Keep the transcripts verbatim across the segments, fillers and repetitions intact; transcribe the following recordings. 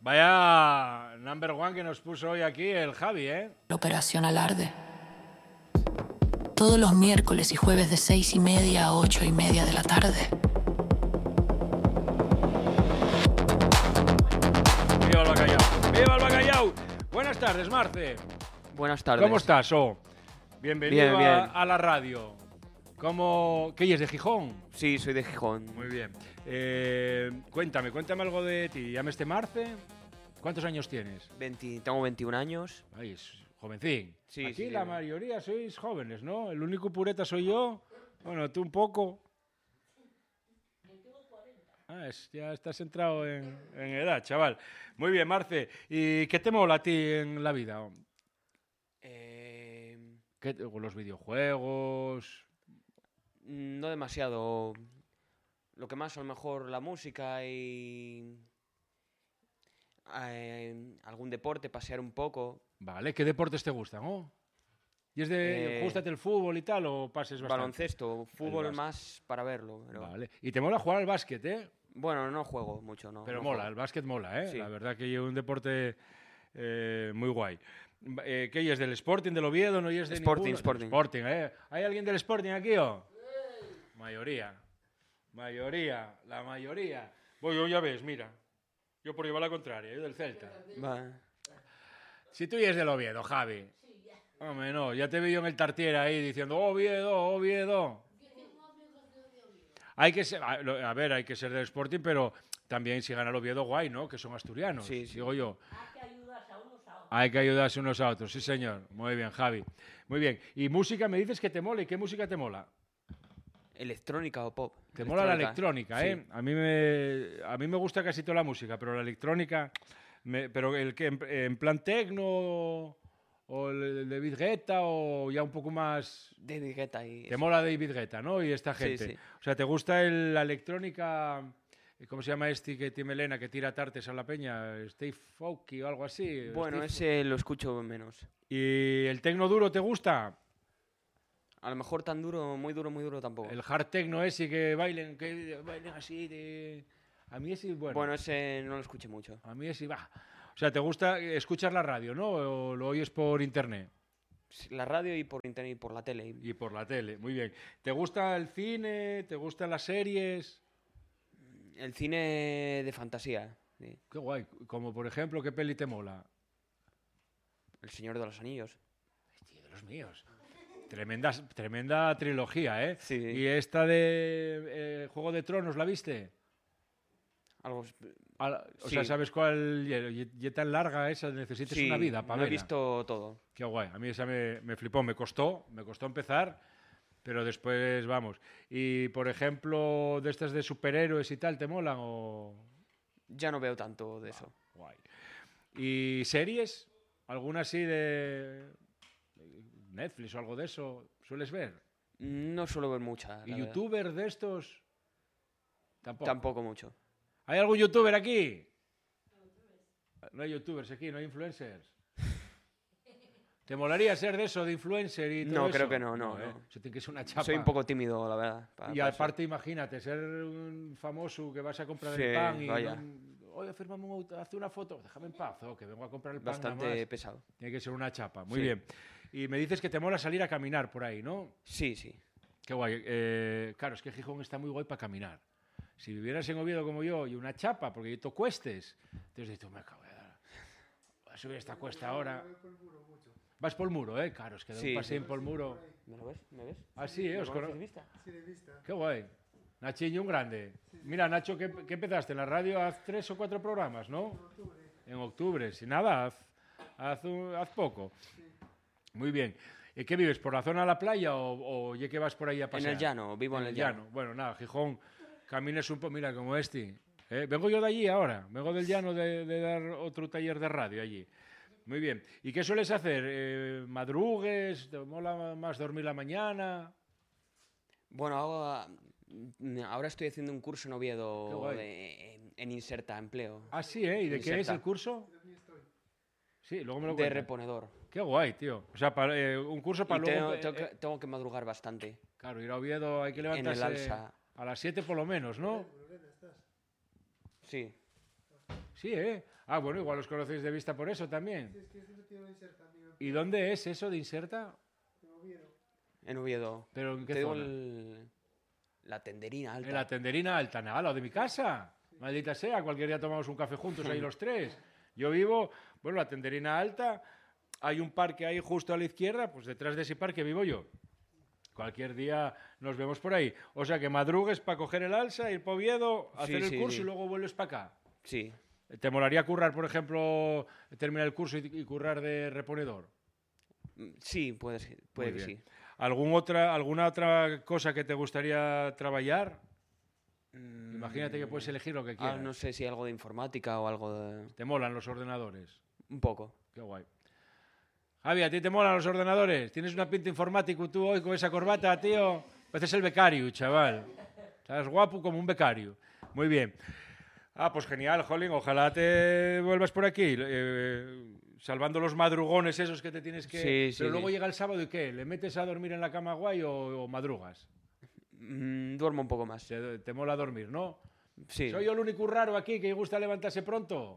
Vaya number one que nos puso hoy aquí el Javi, ¿eh? Operación Alarde. Todos los miércoles y jueves de seis y media a ocho y media de la tarde. ¡Viva el bacallao! ¡Viva el bacallao! Buenas tardes, Marce. Buenas tardes. ¿Cómo estás, oh? Bienvenido Bien, bien. A, a la radio. ¿Cómo... ¿Qué es de Gijón? Sí, soy de Gijón. Muy bien. Eh, cuéntame, cuéntame algo de ti. ¿Llamas este Marce? ¿Cuántos años tienes? veinte, tengo veintiún años. Ay, es jovencín. Sí, Aquí sí, la sí. mayoría sois jóvenes, ¿no? El único pureta soy yo. Bueno, tú un poco. Ah, es, ya estás entrado en, en edad, chaval. Muy bien, Marce. ¿Y qué te mola a ti en la vida? Eh, ¿Qué, los videojuegos? no demasiado. Lo que más, a lo mejor, la música y... eh, algún deporte, pasear un poco. Vale, ¿qué deportes te gustan, oh? ¿Y es de... Eh, ¿Gústate el fútbol y tal o pases bastante? Baloncesto, fútbol básquet. más para verlo. Pero... Vale. ¿Y te mola jugar al básquet, eh? Bueno, no juego mucho, no. Pero no mola, juego. el básquet mola, ¿eh? Sí. La verdad que es un deporte eh, muy guay. Eh, ¿Qué es del Sporting, del Oviedo? ¿No es de Sporting, ninguno? Sporting. Sporting, ¿eh? ¿Hay alguien del Sporting aquí o? Mayoría. Mayoría, la mayoría. Voy, yo ya ves, mira. Yo por llevar la contraria, yo del Celta. Va. Si tú eres del Oviedo, Javi. Hombre, no, ya te veo yo en el Tartiere ahí diciendo Oviedo, Oviedo. Hay que ser, a, lo- a ver, hay que ser del Sporting, pero también si gana el Oviedo, guay, ¿no? Que son asturianos, Sí, sí. digo yo. Hay que ayudarse unos a otros, sí señor. Muy bien, Javi. Muy bien. ¿Y música me dices que te mola? ¿Y qué música te mola? Electrónica o pop. Te mola la electrónica, ¿eh? Sí. A mí me, a mí me gusta casi toda la música, pero la electrónica, me- pero el que en, en plan tecno o el de David Guetta o ya un poco más... David Guetta y... Te mola David Guetta, ¿no? Y esta Sí, gente. sí. O sea, ¿te gusta el- la electrónica? ¿Cómo se llama este que tiene melena, que tira tartes a la peña? Steve Aoki o algo así. Bueno, Steve- ese lo escucho menos. ¿Y el tecno duro te gusta? A lo mejor tan duro, muy duro, muy duro tampoco. El hard techno ese que bailen, que bailen así de... A mí ese, bueno, Bueno, ese no lo escuché mucho. a mí ese va. O sea, ¿te gusta escuchar la radio, no? ¿O lo oyes por internet? La radio y por internet y por la tele. Y por la tele, muy bien. ¿Te gusta el cine? ¿Te gustan las series? El cine de fantasía. Sí. Qué guay. Como por ejemplo, ¿qué peli te mola? El Señor de los Anillos. Tío, de los míos. Tremenda, tremenda trilogía, ¿eh? Sí. ¿Y esta de eh, Juego de Tronos la viste? Algo... A la- o Sí. sea, ¿sabes cuál? Y, y tan larga esa, necesitas Sí, una vida para lo he verla. visto todo. Qué guay. A mí esa me, me flipó, me costó, me costó empezar, pero después vamos. Y por ejemplo, de estas de superhéroes y tal, ¿te molan o...? Ya no veo tanto de eso. Guay. ¿Y series? ¿Alguna así de Netflix o algo de eso? ¿Sueles ver? No suelo ver mucha. ¿Y la verdad. youtubers de estos? Tampoco. Tampoco mucho. ¿Hay algún youtuber aquí? No hay youtubers aquí, no hay influencers. ¿Te molaría ser de eso, de influencer y todo No, eso? creo que no, no, ¿eh? no. Eso tiene que ser una chapa. Soy un poco tímido, la verdad. pa- Y para eso. aparte, imagínate, ser un famoso que vas a comprar Sí, el pan y... vaya. no- Oye, fírmame un auto, haz una foto. Déjame en paz, oh, que vengo a comprar el pan nada Bastante más. pesado. Tiene que ser una chapa. Muy Sí. bien. Y me dices que te mola salir a caminar por ahí, ¿no? Sí, sí. Qué guay. Eh, claro, es que Gijón está muy guay para caminar. Si vivieras en Oviedo como yo y una chapa, porque tú cuestes, entonces dices, tú me acabo de dar. Voy a subir esta cuesta ahora. Vas por el muro, ¿eh? Claro, es que de Sí, un paseo sí. por el muro. ¿Me lo ves? ¿Me ves? Ah, sí, ¿eh? ¿Me Os conoces cono- de vista? Qué guay. Nachiño, un grande. Mira, Nacho, ¿qué, qué empezaste? En la radio hace tres o cuatro programas, ¿no? En octubre. Sin nada, haz, haz, un- haz poco. Muy bien. ¿Y qué vives? ¿Por la zona de la playa o, o ya que vas por ahí a En pasear? el llano, vivo en, el llano. Bueno, nada, Gijón, camines un poco, mira, como este. ¿eh? Vengo yo de allí ahora, vengo del llano de, de dar otro taller de radio allí. Muy bien. ¿Y qué sueles hacer? Eh, ¿Madrugues? ¿Te mola más dormir la mañana? Bueno, ahora, ahora estoy haciendo un curso en Qué Oviedo guay. de- en, en Inserta Empleo. Ah, sí, ¿eh? ¿Y de qué es Inserta. el curso? Sí, luego me lo De cuentas. reponedor. Qué guay, tío. O sea, para, eh, un curso para Y luego... tengo, eh, tengo que, eh, tengo que madrugar bastante. claro, ir a Oviedo hay que En el levantarse Alsa. a las siete por lo menos, ¿no? Sí. Sí, ¿eh? Ah, bueno, igual os conocéis de vista por eso también. Sí, es que siempre tiene una inserta, amigo. ¿Y dónde es eso de Inserta? En Oviedo. En Oviedo. ¿Pero en qué Te digo zona? el- la tenderina alta. En la tenderina alta, nada, lo de mi casa. Maldita sea, cualquier día tomamos un café juntos ahí los tres. Yo vivo, bueno, la tenderina alta, hay un parque ahí justo a la izquierda, pues detrás de ese parque vivo yo. Cualquier día nos vemos por ahí. O sea que madrugues para coger el alza, ir para Oviedo, hacer Sí, el sí, curso sí. y luego vuelves para acá. Sí. ¿Te molaría currar, por ejemplo, terminar el curso y, y currar de reponedor? Mm, Sí, puede, ser- puede Muy que bien. sí. ¿Algún otra, ¿Alguna otra cosa que te gustaría trabajar? Mm, Imagínate que puedes elegir lo que ah, quieras. no sé si algo de informática o algo de... ¿Te molan los ordenadores? Un poco. Qué guay. Javi, ¿a ti te molan los ordenadores? ¿Tienes una pinta informática tú hoy con esa corbata, tío? Pareces el becario, chaval. Estás guapo como un becario. Muy bien. Ah, pues genial, Jolín. Ojalá te vuelvas por aquí. eh, salvando los madrugones esos que te tienes que... Sí, sí, Pero luego sí. llega el sábado y ¿qué? ¿Le metes a dormir en la cama guay o, o madrugas? Mm, duermo un poco más. Te, te mola dormir, ¿no? Sí. ¿Soy yo el único raro aquí que gusta levantarse pronto?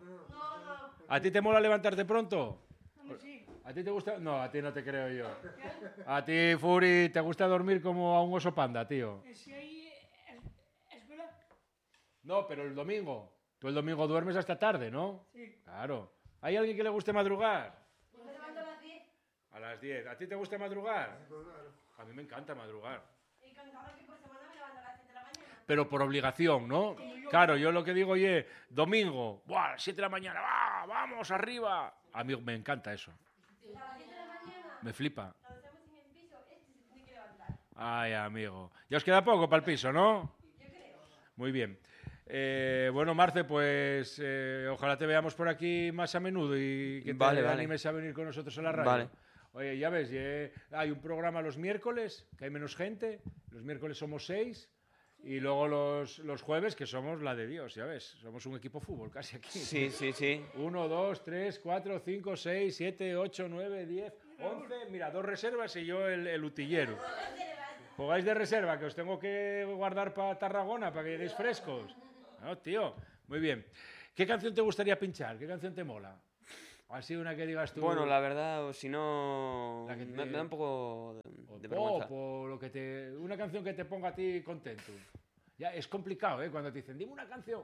¿A ti te mola levantarte pronto? ¿A ti te gusta? No, a ti no te creo yo. A ti, Furi, te gusta dormir como a un oso panda, tío. Si hay es- escuela, No, pero el domingo. Tú el domingo duermes hasta tarde, ¿no? sí. Claro. ¿Hay alguien que le guste madrugar? Me levanto a las diez A las diez. ¿A ti te gusta madrugar? Pues claro. A mí me encanta madrugar. y contaba que por semana me levanto a las siete de la mañana. Pero por obligación, ¿no? Claro, yo lo que digo, oye, domingo, ¡buah! a las siete de la mañana, ¡va! ¡Vamos arriba! A mí me encanta eso. A las siete de la mañana, Me flipa. cuando estamos en el piso, este se tiene que levantar. Ay, amigo. Ya os queda poco para el piso, ¿no? Yo creo. Muy bien. Eh, bueno, Marce, pues eh, ojalá te veamos por aquí más a menudo y que te Vale, vale. animes a venir con nosotros a la radio. Vale. Oye, ya ves, eh, hay un programa los miércoles, que hay menos gente. Los miércoles somos seis. Y luego los, los jueves, que somos la de Dios, ya ves. Somos un equipo fútbol casi aquí. Sí, sí, sí. Uno, dos, tres, cuatro, cinco, seis, siete, ocho, nueve, diez, once. Mira, dos reservas y yo el, el utillero. ¿Jugáis de reserva? Que os tengo que guardar para Tarragona, para que lleguéis frescos. No, tío. Muy bien. ¿Qué canción te gustaría pinchar? ¿Qué canción te mola? Así una que digas tú... Bueno, la verdad, o si no... La que Me, te- me da un poco de, o de pop, vergüenza. o lo que te... Una canción que te ponga a ti contento. Ya, es complicado, ¿eh? Cuando te dicen, dime una canción.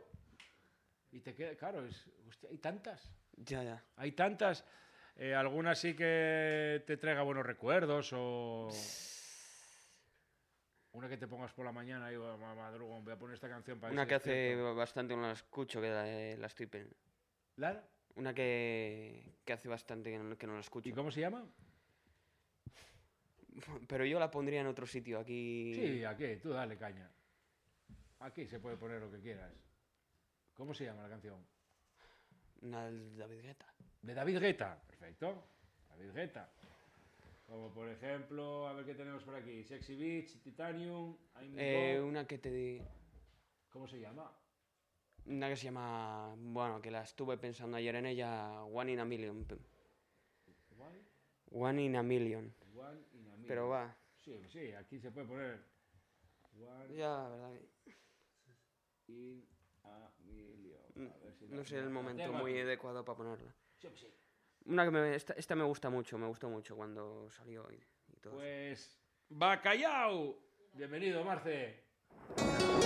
Y te queda... Claro, es... hostia, hay tantas. Ya, ya. Hay tantas. Eh, alguna sí que te traiga buenos recuerdos o... Una que te pongas por la mañana y va- ma- madrugón, voy a poner esta canción para Una ese que hace despierto. bastante no la escucho, que la, la estoy... pen- ¿Lara? Una que, que hace bastante que no, que no la escucho. ¿Y cómo se llama? Pero yo la pondría en otro sitio, aquí... Sí, aquí, tú dale caña. Aquí se puede poner lo que quieras. ¿Cómo se llama la canción? Una de David Guetta. De David Guetta. Perfecto. David Guetta. Como por ejemplo, a ver qué tenemos por aquí. Sexy Beach, Titanium, I'm Eh, Go. una que te di... ¿Cómo se llama? Una que se llama... Bueno, que la estuve pensando ayer en ella, One in a Million. pe- One, One in a Million. one in a million. Pero va, Sí, sí, aquí se puede poner one ya, la verdad. que in a million. A ver si No la- sé el la momento tengo muy aquí. adecuado para ponerla. Sí, sí. Una que me... Esta, esta me gusta mucho, me gustó mucho cuando salió y, y todo. eso. Pues, Bacallao. Bienvenido, Marce.